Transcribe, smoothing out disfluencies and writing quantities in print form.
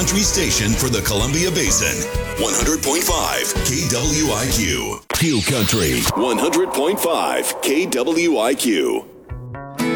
country station for the Columbia Basin. 100.5 KWIQ. Q Country. 100.5 KWIQ.